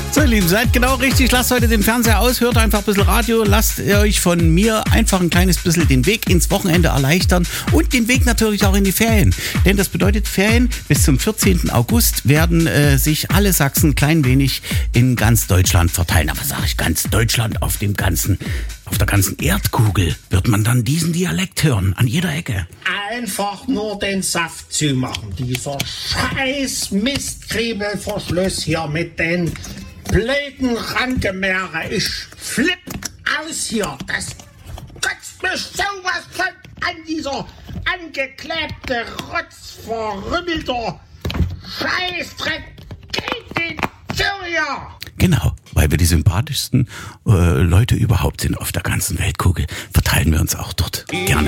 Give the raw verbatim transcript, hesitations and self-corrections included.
So, ihr Lieben, seid genau richtig. Lasst heute den Fernseher aus, hört einfach ein bisschen Radio. Lasst euch von mir einfach ein kleines bisschen den Weg ins Wochenende erleichtern und den Weg natürlich auch in die Ferien. Denn das bedeutet, Ferien bis zum vierzehnten August werden äh, sich alle Sachsen klein wenig in ganz Deutschland verteilen. Aber sage ich ganz Deutschland, auf dem ganzen, auf der ganzen Erdkugel wird man dann diesen Dialekt hören, an jeder Ecke. Einfach nur den Saft zu machen. Dieser scheiß Mistkriebelverschluss hier mit den blöden Rankemeere. Ich flipp aus hier. Das kotzt mich sowas von an, dieser angeklebte, rotzverrümmelter Scheißdreck. Geht den Syrier! Genau, weil wir die sympathischsten äh, Leute überhaupt sind auf der ganzen Weltkugel, verteilen wir uns auch dort gerne.